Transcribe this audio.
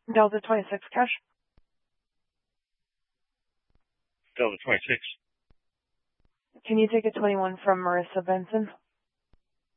Delta 26 cash. Delta 26. Can you take a 21 from Marissa Benson?